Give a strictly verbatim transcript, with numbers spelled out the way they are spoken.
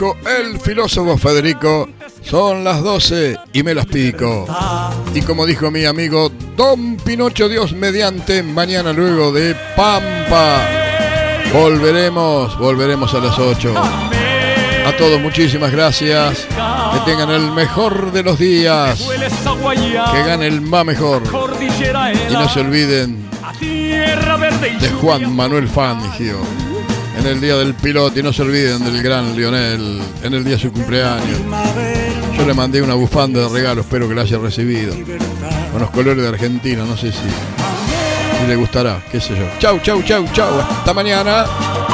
Federico, el filósofo Federico. Son las doce y me las pico. Y como dijo mi amigo Don Pinocho, Dios mediante, mañana luego de Pampa volveremos, volveremos a las ocho. A todos muchísimas gracias. Que tengan el mejor de los días. Que gane el más mejor. Y no se olviden de Juan Manuel Fangio en el día del piloto. Y no se olviden del gran Lionel en el día de su cumpleaños. Yo le mandé una bufanda de regalo, espero que la haya recibido. Con los colores de Argentina, no sé si, si le gustará, qué sé yo. Chau, chau, chau, chau. Hasta mañana.